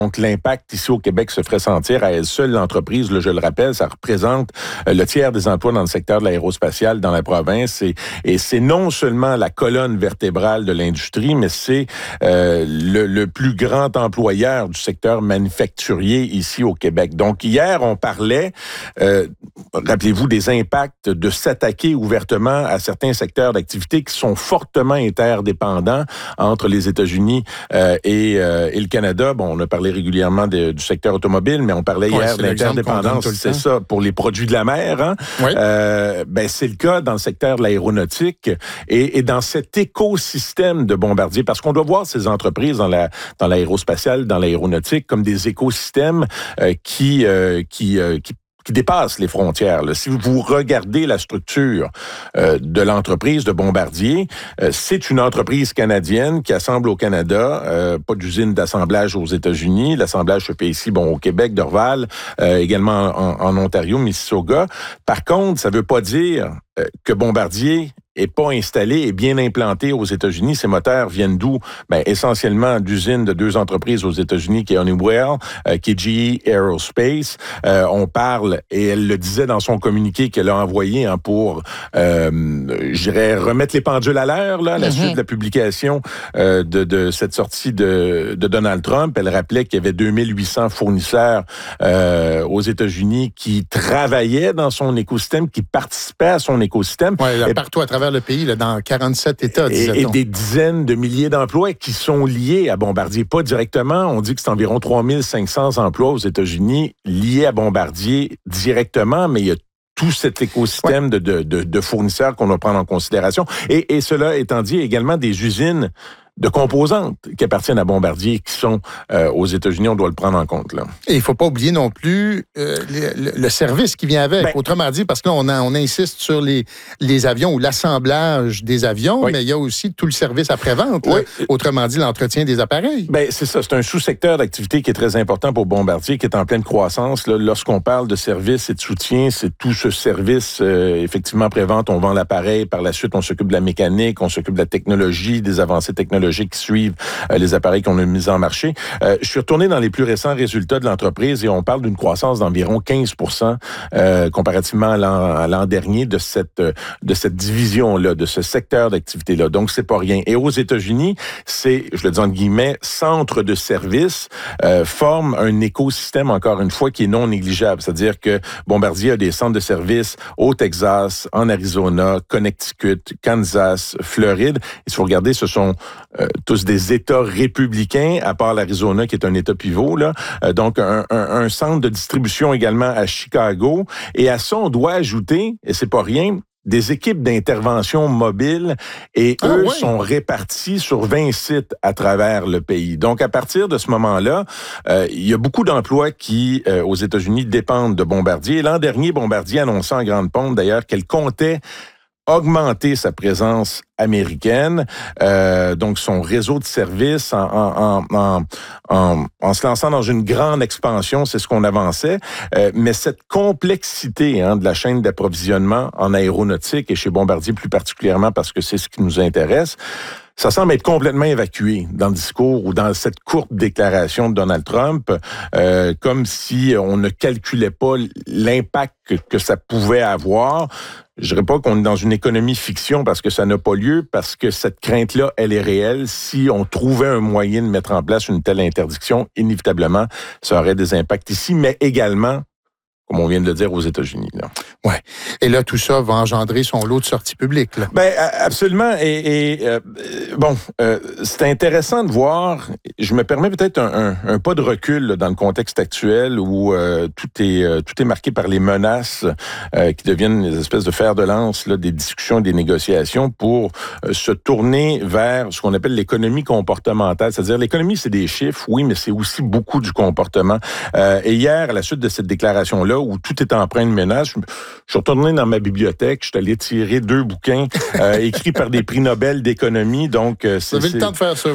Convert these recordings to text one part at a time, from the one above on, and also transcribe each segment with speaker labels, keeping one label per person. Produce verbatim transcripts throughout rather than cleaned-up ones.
Speaker 1: Donc, l'impact ici au Québec se ferait sentir à elle seule. L'entreprise, là, je le rappelle, ça représente euh, le tiers des emplois dans le secteur de l'aérospatial dans la province. Et, et c'est non seulement la colonne vertébrale de l'industrie, mais c'est euh, le, le plus grand employeur du secteur manufacturier ici au Québec. Donc, hier, on parlait, euh, rappelez-vous, des impacts de s'attaquer ouvertement à certains secteurs d'activité qui sont fortement interdépendants entre les États-Unis euh, et, euh, et le Canada. Bon, on a parlé régulièrement de, du secteur automobile, mais on parlait
Speaker 2: ouais,
Speaker 1: hier de l'interdépendance, c'est ça, pour les produits de la mer. Hein?
Speaker 2: Oui.
Speaker 1: Euh, ben, c'est le cas dans le secteur de l'aéronautique et, et dans cet écosystème de Bombardier, parce qu'on doit voir ces entreprises dans la dans l'aérospatiale, dans l'aéronautique, comme des écosystèmes euh, qui, euh, qui, euh, qui qui dépasse les frontières. Là. Si vous regardez la structure euh, de l'entreprise de Bombardier, euh, c'est une entreprise canadienne qui assemble au Canada, euh, pas d'usine d'assemblage aux États-Unis. L'assemblage se fait ici, bon, au Québec, Dorval, euh, également en, en Ontario, Mississauga. Par contre, ça veut pas dire euh, que Bombardier est pas installé et bien implanté aux États-Unis. Ces moteurs viennent d'où? Ben, essentiellement d'usines de deux entreprises aux États-Unis, qui est Honeywell, euh, qui est G E Aerospace. Euh, on parle, et elle le disait dans son communiqué qu'elle a envoyé hein, pour, euh, je dirais, remettre les pendules à l'heure, là, à la mm-hmm. suite de la publication euh, de, de cette sortie de, de Donald Trump. Elle rappelait qu'il y avait deux mille huit cents fournisseurs euh, aux États-Unis qui travaillaient dans son écosystème, qui participaient à son écosystème.
Speaker 2: Oui, partout à travers le pays, là, dans quarante-sept États, disait-on.
Speaker 1: Et, et des dizaines de milliers d'emplois qui sont liés à Bombardier. Pas directement, on dit que c'est environ trois mille cinq cents emplois aux États-Unis liés à Bombardier directement, mais il y a tout cet écosystème ouais. de, de, de, de fournisseurs qu'on doit prendre en considération. Et, et cela étant dit, également des usines de composantes qui appartiennent à Bombardier, qui sont euh, aux États-Unis, on doit le prendre en compte. Là.
Speaker 2: Et il ne faut pas oublier non plus euh, le, le service qui vient avec. Ben, autrement dit, parce que là, on, a, on insiste sur les, les avions ou l'assemblage des avions, oui. mais il y a aussi tout le service après-vente. Oui. Là, autrement dit, l'entretien des appareils.
Speaker 1: Ben, c'est ça. C'est un sous-secteur d'activité qui est très important pour Bombardier, qui est en pleine croissance. Là, lorsqu'on parle de service et de soutien, c'est tout ce service, euh, effectivement, après-vente. On vend l'appareil. Par la suite, on s'occupe de la mécanique, on s'occupe de la technologie, des avancées technologiques qui suivent euh, les appareils qu'on a mis en marché. Euh, je suis retourné dans les plus récents résultats de l'entreprise et on parle d'une croissance d'environ quinze pour cent euh, comparativement à l'an, à l'an dernier de cette de cette division-là, de ce secteur d'activité-là. Donc, c'est pas rien. Et aux États-Unis, c'est, je le dis entre guillemets, centre de services euh, forme un écosystème, encore une fois, qui est non négligeable. C'est-à-dire que Bombardier a des centres de services au Texas, en Arizona, Connecticut, Kansas, Floride. Et si vous regardez, ce sont Euh, tous des États républicains, à part l'Arizona, qui est un État pivot, là. Euh, donc, un, un, un centre de distribution également à Chicago. Et à ça, on doit ajouter, et c'est pas rien, des équipes d'intervention mobiles et ah, eux oui. sont répartis sur vingt sites à travers le pays. Donc, à partir de ce moment-là, euh, il y a beaucoup d'emplois qui, euh, aux États-Unis, dépendent de Bombardier. L'an dernier, Bombardier annonçait en grande pompe, d'ailleurs, qu'elle comptait augmenter sa présence américaine, euh, donc son réseau de services en, en, en, en, en se lançant dans une grande expansion, c'est ce qu'on avançait. Euh, mais cette complexité hein, de la chaîne d'approvisionnement en aéronautique et chez Bombardier plus particulièrement parce que c'est ce qui nous intéresse, ça semble être complètement évacué dans le discours ou dans cette courte déclaration de Donald Trump, euh, comme si on ne calculait pas l'impact que, que ça pouvait avoir. Je dirais pas qu'on est dans une économie fiction parce que ça n'a pas lieu, parce que cette crainte-là, elle est réelle. Si on trouvait un moyen de mettre en place une telle interdiction, inévitablement, ça aurait des impacts ici, mais également, comme on vient de le dire, aux États-Unis. Là.
Speaker 2: Ouais. Et là, tout ça va engendrer son lot de sorties publiques. Là.
Speaker 1: Ben absolument. Et, et euh, bon, euh, c'est intéressant de voir. Je me permets peut-être un, un, un pas de recul là, dans le contexte actuel où euh, tout est euh, tout est marqué par les menaces euh, qui deviennent des espèces de fer de lance là, des discussions, des négociations pour euh, se tourner vers ce qu'on appelle l'économie comportementale. C'est-à-dire l'économie, c'est des chiffres, oui, mais c'est aussi beaucoup du comportement. Euh, et hier, à la suite de cette déclaration-là, où tout est empreint de menaces, je, je suis retourné dans ma bibliothèque, je suis allé tirer deux bouquins euh, écrits par des prix Nobel d'économie. Donc, euh, c'est,
Speaker 2: vous avez
Speaker 1: c'est...
Speaker 2: le temps de faire ça, vous?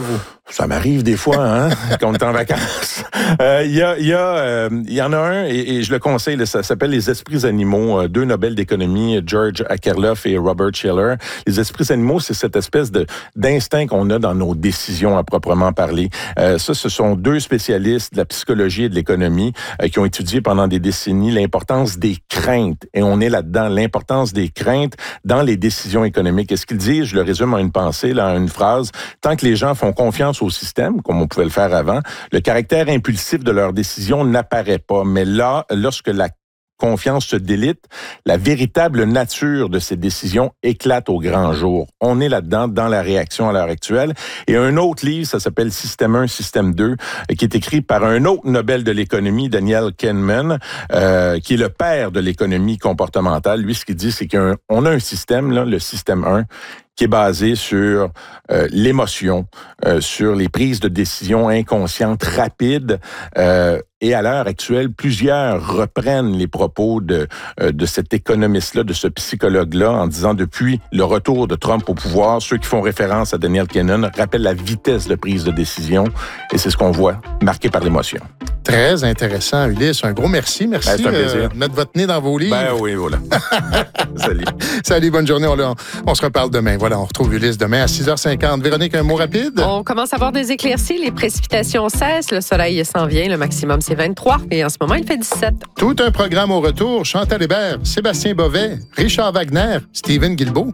Speaker 1: Ça m'arrive des fois, hein, quand on est en vacances. Il euh, y, a, y, a, euh, y en a un, et, et je le conseille, là, ça s'appelle Les esprits animaux, euh, deux Nobel d'économie, George Akerlof et Robert Shiller. Les esprits animaux, c'est cette espèce de d'instinct qu'on a dans nos décisions à proprement parler. Euh, ça, ce sont deux spécialistes de la psychologie et de l'économie euh, qui ont étudié pendant des décennies l'importance des craintes. Et on est là-dedans, l'importance des craintes dans les décisions économiques. Et ce qu'ils disent, je le résume en une pensée, là, en une phrase, tant que les gens font confiance au système, comme on pouvait le faire avant, le caractère impulsif de leurs décisions n'apparaît pas. Mais là, lorsque la confiance se délite, la véritable nature de ces décisions éclate au grand jour. On est là-dedans, dans la réaction à l'heure actuelle. Et un autre livre, ça s'appelle Système un, Système deux, qui est écrit par un autre Nobel de l'économie, Daniel Kahneman, euh, qui est le père de l'économie comportementale. Lui, ce qu'il dit, c'est qu'on a un système, là, le Système un, qui est basé sur euh, l'émotion, euh, sur les prises de décision inconscientes rapides. Euh, et à l'heure actuelle, plusieurs reprennent les propos de, euh, de cet économiste-là, de ce psychologue-là, en disant depuis le retour de Trump au pouvoir, ceux qui font référence à Daniel Kahneman rappellent la vitesse de prise de décision. Et c'est ce qu'on voit, marqué par l'émotion.
Speaker 2: Très intéressant, Ulysse. Un gros merci. Merci
Speaker 1: ben, c'est un plaisir.
Speaker 2: Euh, de mettre votre nez dans vos livres.
Speaker 1: Ben oui, voilà. Salut.
Speaker 2: Salut, bonne journée. On, on se reparle demain. Voilà, on retrouve Ulysse demain à six heures cinquante. Véronique, un mot rapide?
Speaker 3: On commence à avoir des éclaircies. Les précipitations cessent. Le soleil s'en vient. Le maximum, c'est vingt-trois. Et en ce moment, il fait dix-sept.
Speaker 2: Tout un programme au retour. Chantal Hébert, Sébastien Bovet, Richard Wagner, Steven Guilbeault.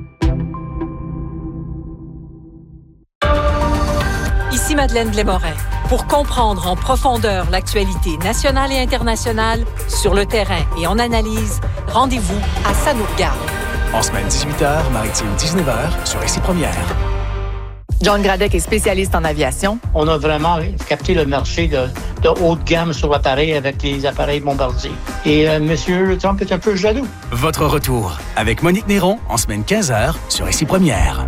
Speaker 4: Ici Madeleine Blais-Morin. Pour comprendre en profondeur l'actualité nationale et internationale, sur le terrain et en analyse, rendez-vous à Ça nous regarde.
Speaker 5: En semaine dix-huit heures, maritime dix-neuf heures, sur Ici Première.
Speaker 6: John Gradec est spécialiste en aviation.
Speaker 7: On a vraiment capté le marché de, de haut de gamme sur l'appareil avec les appareils bombardiers. Et euh, M. Trump est un peu jaloux.
Speaker 5: Votre retour avec Monique Néron, en semaine quinze heures, sur Ici Première.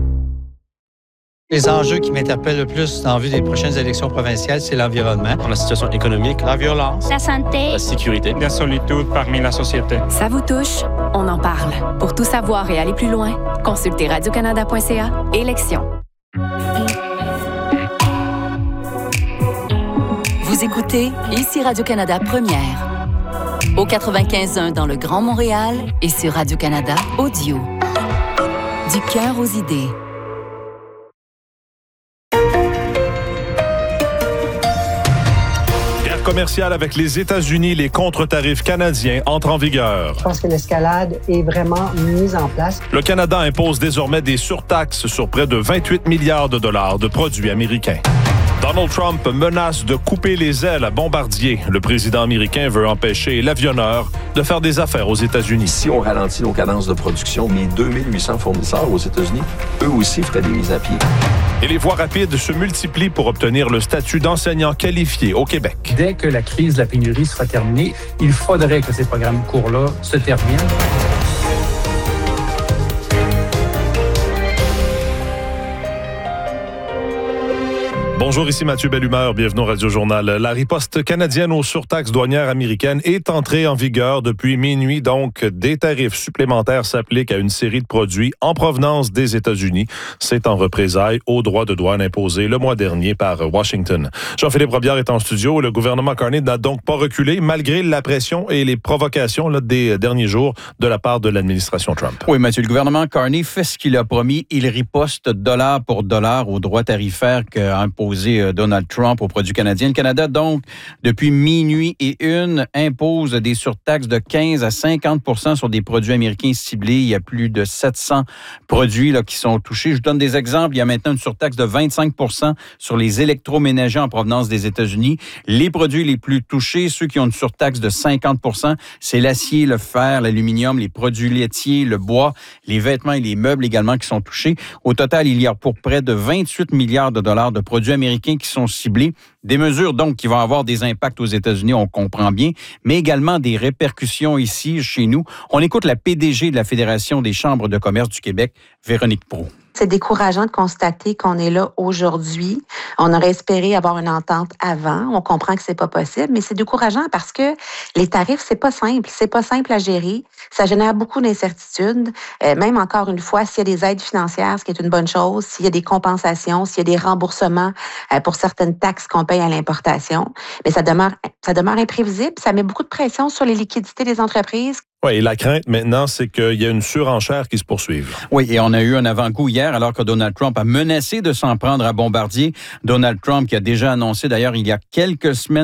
Speaker 8: Les enjeux qui m'interpellent le plus en vue des prochaines élections provinciales, c'est l'environnement,
Speaker 9: la situation économique,
Speaker 10: la violence,
Speaker 11: la santé,
Speaker 9: la sécurité,
Speaker 10: la solitude parmi la société.
Speaker 6: Ça vous touche? On en parle. Pour tout savoir et aller plus loin, consultez radio canada point c a. Élections.
Speaker 12: Vous écoutez Ici Radio-Canada Première. Au quatre-vingt-quinze point un dans le Grand Montréal et sur Radio-Canada Audio. Du cœur aux idées.
Speaker 13: Commercial avec les États-Unis, les contre-tarifs canadiens entrent en vigueur.
Speaker 14: Je pense que l'escalade est vraiment mise en place.
Speaker 13: Le Canada impose désormais des surtaxes sur près de vingt-huit milliards de dollars de produits américains. Donald Trump menace de couper les ailes à Bombardier. Le président américain veut empêcher l'avionneur de faire des affaires aux États-Unis.
Speaker 15: Si on ralentit nos cadences de production, mes deux mille huit cents fournisseurs aux États-Unis, eux aussi feraient des mises à pied.
Speaker 13: Et les voies rapides se multiplient pour obtenir le statut d'enseignant qualifié au Québec.
Speaker 16: Dès que la crise de la pénurie sera terminée, il faudrait que ces programmes courts-là se terminent.
Speaker 13: Bonjour, ici Mathieu Bellumeur, bienvenue au Radio-Journal. La riposte canadienne aux surtaxes douanières américaines est entrée en vigueur depuis minuit, donc des tarifs supplémentaires s'appliquent à une série de produits en provenance des États-Unis. C'est en représailles aux droits de douane imposés le mois dernier par Washington. Jean-Philippe Robillard est en studio. Le gouvernement Carney n'a donc pas reculé malgré la pression et les provocations là, des derniers jours de la part de l'administration Trump.
Speaker 17: Oui, Mathieu, le gouvernement Carney fait ce qu'il a promis. Il riposte dollar pour dollar aux droits tarifaires qu'a imposé Donald Trump aux produits canadiens. Le Canada, donc, depuis minuit et une, impose des surtaxes de quinze à cinquante pour cent sur des produits américains ciblés. Il y a plus de sept cents produits là, qui sont touchés. Je vous donne des exemples. Il y a maintenant une surtaxe de vingt-cinq pour cent sur les électroménagers en provenance des États-Unis. Les produits les plus touchés, ceux qui ont une surtaxe de cinquante pour cent, c'est l'acier, le fer, l'aluminium, les produits laitiers, le bois, les vêtements et les meubles également qui sont touchés. Au total, il y a pour près de vingt-huit milliards de dollars de produits américains qui sont ciblés. Des mesures, donc, qui vont avoir des impacts aux États-Unis, on comprend bien, mais également des répercussions ici, chez nous. On écoute la P D G de la Fédération des chambres de commerce du Québec, Véronique Proulx.
Speaker 9: C'est décourageant de constater qu'on est là aujourd'hui. On aurait espéré avoir une entente avant. On comprend que c'est pas possible, mais c'est décourageant parce que les tarifs, c'est pas simple. C'est pas simple à gérer. Ça génère beaucoup d'incertitudes. Euh, même encore une fois, s'il y a des aides financières, ce qui est une bonne chose, s'il y a des compensations, s'il y a des remboursements euh, pour certaines taxes qu'on paye à l'importation, mais ça demeure, ça demeure imprévisible. Ça met beaucoup de pression sur les liquidités des entreprises.
Speaker 13: Oui, et la crainte maintenant, c'est qu'il y a une surenchère qui se poursuive.
Speaker 17: Oui, et on a eu un avant-goût hier, alors que Donald Trump a menacé de s'en prendre à Bombardier. Donald Trump qui a déjà annoncé, d'ailleurs, il y a quelques semaines,